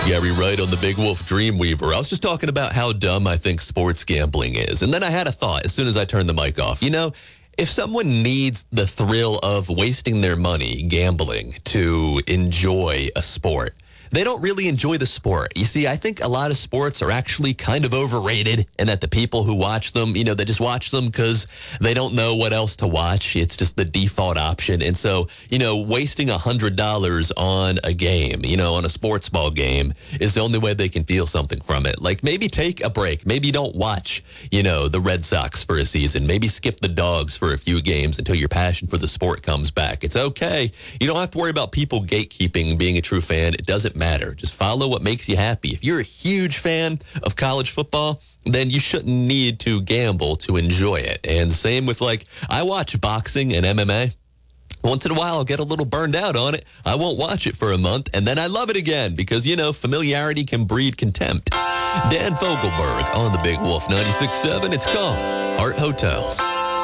Gary Wright on the Big Wolf Dreamweaver. I was just talking about how dumb I think sports gambling is. And then I had a thought as soon as I turned the mic off. You know, if someone needs the thrill of wasting their money gambling to enjoy a sport, they don't really enjoy the sport. You see, I think a lot of sports are actually kind of overrated, and that the people who watch them, you know, they just watch them because they don't know what else to watch. It's just the default option. And so, you know, wasting $100 on a game, you know, on a sports ball game is the only way they can feel something from it. Like, maybe take a break. Maybe don't watch, you know, the Red Sox for a season. Maybe skip the Dogs for a few games until your passion for the sport comes back. It's okay. You don't have to worry about people gatekeeping being a true fan. It doesn't matter. Just follow what makes you happy. If you're a huge fan of college football, then you shouldn't need to gamble to enjoy it. And same with, like, I watch boxing and MMA. Once in a while, I'll get a little burned out on it. I won't watch it for a month, and then I love it again because, you know, familiarity can breed contempt. Dan Fogelberg on the Big Wolf 96.7. It's called Heart Hotels.